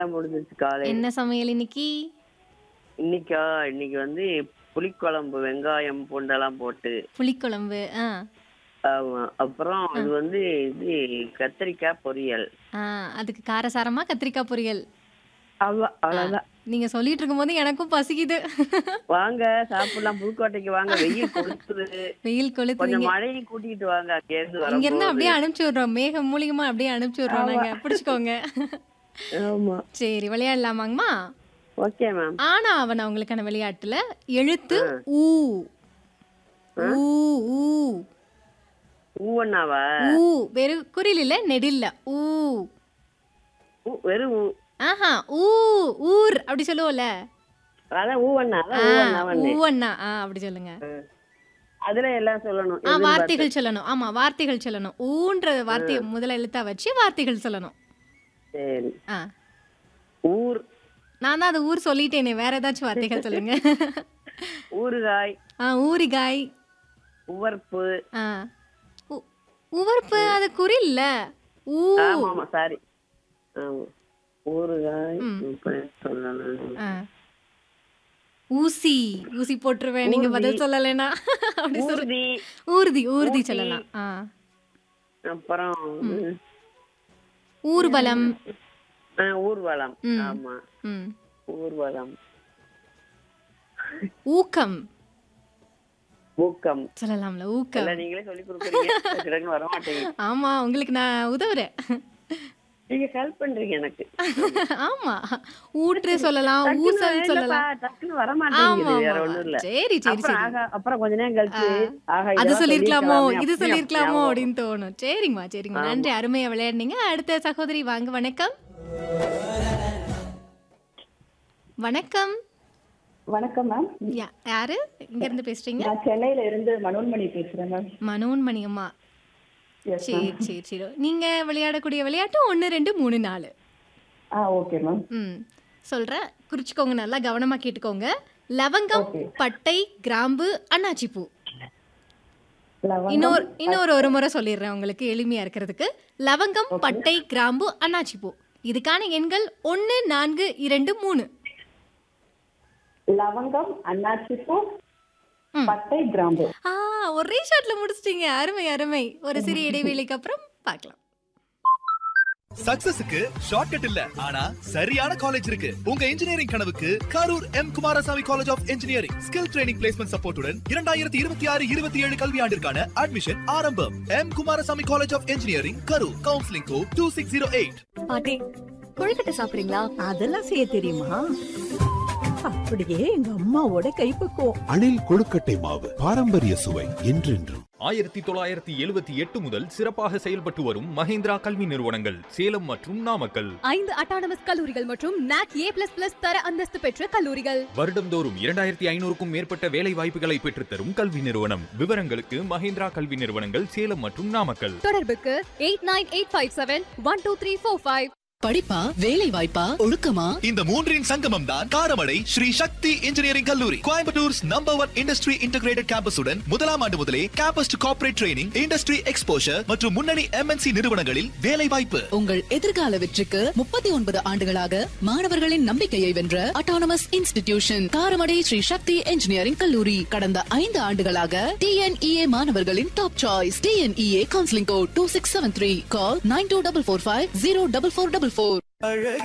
முடிஞ்சிருச்சு காலை. என்ன சமையல் இன்னைக்கு? இன்னைக்கா? இன்னைக்கு வந்து புளிக்குழம்பு, வெங்காயம், பூண்டெல்லாம் போட்டு. புளிக்குழம்பு. ஆமா. அப்புறம் இது வந்து இது கத்திரிக்காய் பொரியல். ஆ, அதுக்கு காரசாரமா கத்திரிக்காய் பொரியல். அவ்வளவுதான். நீங்க சொல்லிட்டு இருக்கும்போது எனக்கும் பசிக்குது. வாங்க சாப்பிடலாம். புதுக்கோட்டைக்கு வாங்க. வெயில் கொளுத்துது. வெயில் கொளுத்துறீங்க. கொஞ்சம் மழையும் கூட்டிட்டு வாங்க அங்க இருந்து இங்க இருந்து வரும்போது. அப்படியே அனுப்பிச்சு விடுறோம். மேகம் மூலியமா அப்படியே அனுப்பிச்சு விடுறோம் ஆமா. நாங்க. பிடிச்சுக்கோங்க. ஆமா. சரி, விளையாடலாமாங்கம்மா? Okay ma'am. ஆனா அவன் உங்களுக்கான விளையாட்டுல எழுத்து ஊ. ஊ ஊ ஊவண்ணாவா? ஊ வெறும் குறில் இல்ல, நெடில்ல. ஊ. வெறும் ஊ. ஆஹா, ஊ ஊர் அப்படி சொல்லுவோம்ல. அதான் ஊவண்ணா. அதான் ஊவண்ணாவண்ணு. ஊவண்ணா. அப்படி சொல்லுங்க. அதுல எல்லாம் சொல்லணும். எதுன்னு பார்த்து. வார்த்தைகள் சொல்லணும். ஆமா, வார்த்தைகள் சொல்லணும். ஊன்ற வார்த்தையை முதல்ல எழுத்தா வச்சு வார்த்தைகள் சொல்லணும். சரி. ஆ, ஊர். நான் தான் அது ஊர் சொல்லிட்டேனே, வேற ஏதாச்சும் வார்த்தைகள் சொல்லுங்க. ஊறுகாய். ஊறுகாய். உவர்ப்பு. உவர்ப்பு அது குறில் இல்ல. ஊ. ஆமா சாரி. ஆமா. ஊறுகாய். இப்ப சொல்லணும். ஊசி. ஊசி போட்டுருவேன் நீங்க பதில் சொல்லலைன்னா. அப்படி சொல்லு. ஊர்தி. ஊர்தி. ஊர்தி ஊட்டி. சொல்லலாம். அப்புறம் ஊர்வலம். ஊர்வலம். ஆமா. ஊர்வலம். ஊக்கம் ஊக்கம் சொல்லலாம்ல. ஊக்கம். எல்லாம் நீங்களே சொல்லி கொடுக்குறீங்க. வர மாட்டீங்க. ஆமா, உங்களுக்கு நான் உதவுறேன். நீங்க ஹெல்ப் பண்றீங்க எனக்கு. ஆமா, ஊற்று சொல்லலாம், ஊசல் சொல்லலாம். டக்குன்னு வர மாட்டேங்குது. வேற ஒண்ணும் இல்ல. சரி சரி சரி. அப்புறம் கொஞ்ச நேரம் கழிச்சு அது சொல்லிருக்கலாமோ இது சொல்லிருக்கலாமோ அப்படின்னு தோணும். சரிங்கம்மா சரிங்கம்மா, நன்றி. அருமையா விளையாடுனீங்க. அடுத்த சகோதரி வாங்க. வணக்கம். வணக்கம். வணக்கம் மேம். யாரு இங்க இருந்து பேசுறீங்க? நான் சென்னையில இருந்து மனோன்மணி பேசுறேன் மேம். மனோன்மணி அம்மா. சரி சரி சரி. நீங்க விளையாடக்கூடிய விளையாட்டு 1 2 3 4. Okay ma'am. சொல்றேன், குறிச்சுக்கோங்க, நல்லா கவனமா கேட்டுக்கோங்க. லவங்கம், பட்டை, கிராம்பு, அன்னாச்சி பூ. இன்னொரு ஒரு முறை சொல்லிடுறேன் உங்களுக்கு எளிமையா இருக்கிறதுக்கு. லவங்கம், பட்டை, கிராம்பு, அன்னாச்சி பூ. இதுக்கான எண்கள் 1 4 2 3. லவங்கம், அன்னாச்சி பூ, பட்டை, கிராம்பு. ஒரே ஷாட்ல முடிச்சிட்டீங்க. அருமை அருமை. ஒரு சிறிய இடைவேளைக்கு அப்புறம் பார்க்கலாம். சக்சஸுக்கு ஷார்ட்கட் இல்ல, ஆனா சரியான காலேஜ் இருக்கு. உங்க இன்ஜினியரிங் கனவுக்கு Karur M Kumaraswamy college of engineering skill training placement சப்போர்ட்டுடன் 2026-27 கல்வியாண்டிற்கான அட்மிஷன் ஆரம்பம். M Kumaraswamy college of engineering Karur. Counselling code 2608. பாட்டி, கொழுக்கட்டை சாப்பிடுறீங்களா? அதெல்லாம் செய்ய தெரியுமா? அப்படியே எங்க அம்மாவோட கைப்பக்குவம். அணில் கொழுக்கட்டை மாவு, பாரம்பரிய சுவை என்றென்றும். 1978 முதல் சிறப்பாக செயல்பட்டு வரும் மஹேந்திரா கல்வி நிறுவனங்கள் சேலம் மற்றும் நாமக்கல். 5 அட்டானமஸ் கல்லூரிகள் மற்றும் NAC A++ தர அந்தஸ்து பெற்ற கல்லூரிகள். வருடம்தோறும் 2500க்கும் மேற்பட்ட வேலை வாய்ப்புகளை பெற்றுத்தரும் கல்வி நிறுவனம். விவரங்களுக்கு மஹேந்திரா கல்வி நிறுவனங்கள் சேலம் மற்றும் நாமக்கல். தொடர்புக்கு 8985712345. படிப்பா, வேலை வாய்ப்பா, ஒழுக்கமா? இந்த மூன்றின் சங்கமம் தான் காரமடை ஸ்ரீ சக்தி இன்ஜினியரிங் கல்லூரி. கோயம்புத்தூர்ஸ் நம்பர் 1 இண்டஸ்ட்ரி இன்டகிரேட்டட் கேம்பஸுடன் முதலாம் ஆண்டு முதலே campus to corporate training, industry exposure மற்றும் முன்னணி MNC நிறுவனங்களில் வேலை வாய்ப்பு. உங்கள் எதிர்கால வெற்றிக்கு 39 ஆண்டுகளாக மாணவர்களின் நம்பிக்கையை வென்ற அட்டானமஸ் இன்ஸ்டிடியூஷன் காரமடை ஸ்ரீ சக்தி இன்ஜினியரிங் கல்லூரி. கடந்த 5 ஆண்டுகளாக TNEA மாணவர்களின் top choice. TNEA counselling code 2673. கால் 9245044444.